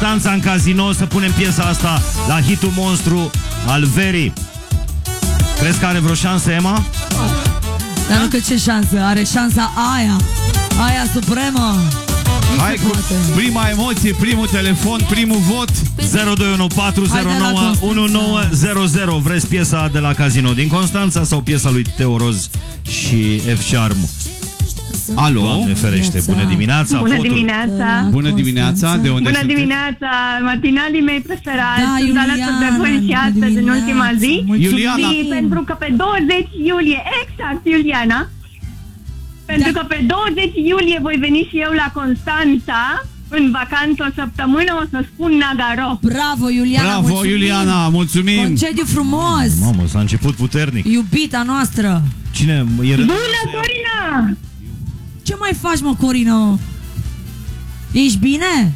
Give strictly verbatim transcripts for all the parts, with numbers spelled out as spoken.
Constanța în Casino, să punem piesa asta la hitul monstru al verii. Crezi că are vreo șansă, Emma? Dar nu că ce șansă, are șansa aia, aia supremă. Hai cu prima emoție, primul telefon, primul vot. Zero doi unu patru zero nouă unu nouă zero zero. Vreți piesa de la Casino din Constanța sau piesa lui Teo Roz și F Charm? Alo? Doamne ferește, bună dimineața. Bună dimineața. Bună dimineața, de unde Bună sunteți? dimineața, matinalii mei preferați. Da, Sunt Iuliana, alături de voi și bună astăzi, în dimineața. ultima zi. Mulțumim. Iuliana. Și pentru că pe douăzeci iulie, exact, Iuliana, pentru Da. că pe douăzeci iulie voi veni și eu la Constanța, în vacanță o săptămână, o să spun Nagaro. Bravo, Iuliana, Bravo, mulțumim. Iuliana, mulțumim. Concediu frumos. Mamă, s-a început puternic. Iubita noastră. Cine e rând? Bună, Corina! Ce mai faci, mă, Corina? Ești bine?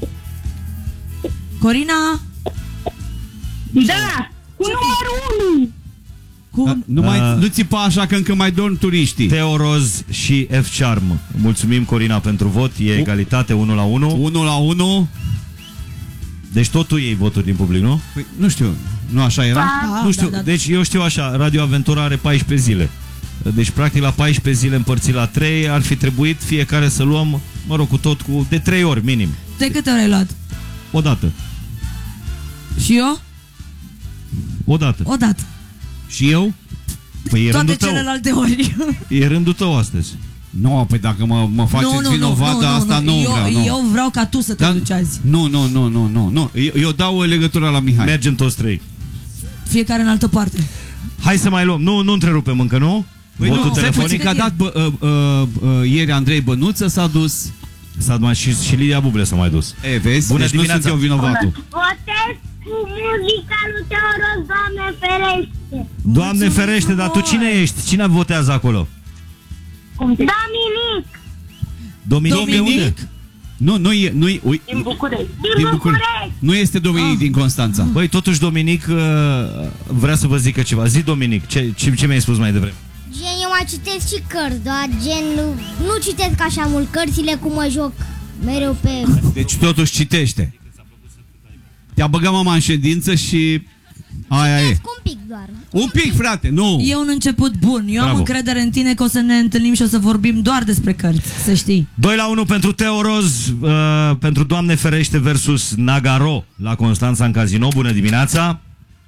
Corina? Da, cu numărul unu! Cu... Nu, mai, Uh. nu țipa așa că încă mai dorm turiștii. Teo Roz și F Charm. Mulțumim, Corina, pentru vot. E egalitate unu la unu. unu la unu. Deci tot tu iei voturi din public, nu? Păi, nu știu, nu așa era? Da, Nu știu, da, da. deci eu știu așa, Radio Aventura are paisprezece zile. Deci practic la paisprezece zile împărțit la trei ar fi trebuit fiecare să luăm, mă rog, cu tot cu de trei ori minim. De câte ori ai luat? O dată. Și eu? O dată. O dată. Și eu? Păi e Toate rândul tău. celelalte ori. E rândul tău astăzi. Nu, păi dacă mă, mă faceți vinovat, dar asta nu, eu, vreau. Nu. eu vreau ca tu să te Dar- duci azi. Nu, nu, nu, nu, nu, nu. Eu, eu dau legătura la Mihai. Mergem toți trei. Fiecare în altă parte. Hai să mai luăm. Nu, nu întrerupem încă, nu? Păi Votul nu, stai telefonic. puțin că a dat bă, uh, uh, uh, ieri Andrei Bănuță, s-a dus. S-a mai și, și Lidia Buble s-a mai dus. E, vezi? Bună deci dimineața. nu sunt eu vinovatul. Votez cu muzica lui Teo Roz, Doamne ferește. Doamne Mulțumim ferește, dar tu frumos. cine ești? Cine votează acolo? Dominic, Dominic? Dominic? De unde? Nu, nu e, nu e, ui, Din București. din București. Nu este Dominic Ah. din Constanța. Băi, totuși Dominic uh, vrea să vă zică ceva. Zi, Dominic, ce, ce, ce mi-ai spus mai devreme? Gen, eu mai citesc și cărți, doar gen, nu, nu citesc așa mult cărțile, cum mă joc mereu pe... Deci totuși citește. Te-a băgat mama în ședință și aia e. Citesc un pic doar. Un pic, frate, nu. E un început bun. Eu Bravo. am încredere în tine că o să ne întâlnim și o să vorbim doar despre cărți, să știi. doi la unu pentru Teo Roz, uh, pentru Doamne ferește versus Nagaro la Constanța în Casino. Bună dimineața!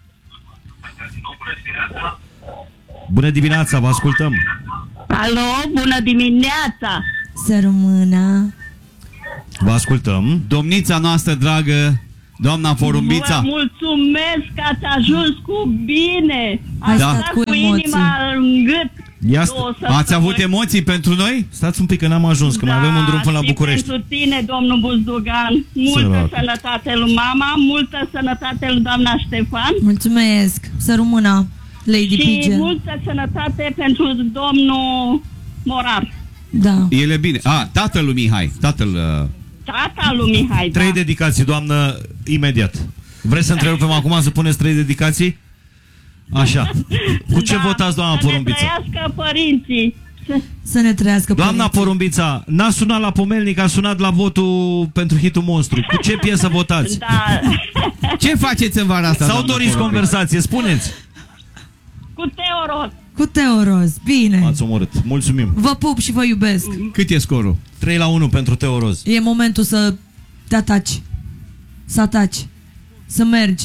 Bună dimineața, vă ascultăm! Alo, bună dimineața! Să rămână. Vă ascultăm. Domnița noastră dragă, doamna Porumbița. Vă mulțumesc că ați ajuns cu bine! Ai Ați stat stat cu cu emoții. inima în gât. Ia două st- săptămâni. Ați avut emoții pentru noi? Stați un pic că n-am ajuns, că mai avem un drum până la și București. pentru tine, domnul Buzdugan, multă Săracu. sănătate lui mama, multă sănătate lui doamna Ștefan Mulțumesc. Să rămână, Lady și Pigeon. multă sănătate pentru domnul Morar, Da. El e bine. A, tatăl lui Mihai. Tatăl... Uh... tata lui Mihai. Trei da. dedicații, doamnă, imediat. Vreți să întrerupem acum să puneți trei dedicații? Așa. Cu ce Da, votați, doamna să ne Porumbița? trăiască părinții. Să ne trăiască Doamna părinții. Porumbița, n-a sunat la Pomelnic, a sunat la votul pentru hitul monstru. Cu ce piesă votați? Da. Ce faceți în vara asta? Sau doamna doriți Porumbița? conversație? Spuneți. Cu Teoros. Cu Teo Roz. Bine. M-ați omorât. Mulțumim. Vă pup și vă iubesc. Cât e scorul? trei la unu pentru Teo Roz. E momentul să te ataci. Să ataci. Să mergi.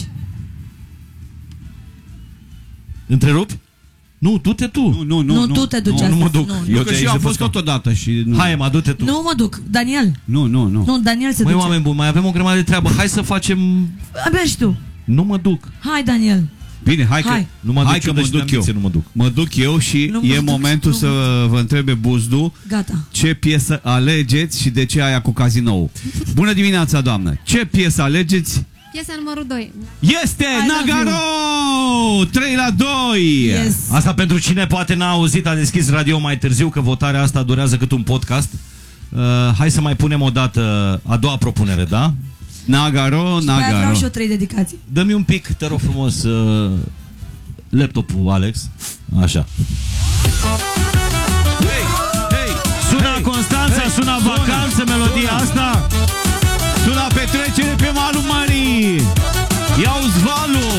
Întrerup? Nu, du-te tu. Nu, nu, nu. Nu, tu te duci nu, nu mă astăzi, duc. nu, Eu Eu de că și aici eu am de fost pe scaun. totodată și... Nu. Hai, mă, du-te tu. Nu mă duc. Daniel. Nu, nu, nu. Nu, Daniel se Măi, duce. oameni buni, mai avem o grămadă de treabă. Hai să facem... Mergi tu. Nu mă duc. Hai, Daniel. Bine, hai, Hai. că, Nu mă duc, hai că ciudă mă și duc eu. de-ambiție, nu mă duc. Mă duc eu și Nu mă e duc, momentul nu să mă vă întrebe Buzdu Gata. ce piesă alegeți și de ce aia cu cazinou. Bună dimineața, doamnă. Ce piesă alegeți? Piesa numărul doi. Este I love Nagaro! trei la doi! Yes. Asta pentru cine poate n-a auzit, a deschis radio mai târziu, că votarea asta durează cât un podcast. Uh, hai să mai punem o dată a doua propunere, da? Nagaro, Mai vreau Nagaro. și eu trei dedicații. Dă-mi un pic, te rog frumos, uh, laptopul, Alex. Așa. Hei, hei, Sună hei, Constanța, hei, sună vacanță, melodia asta. Sună petrecere. Cine pe malul mării?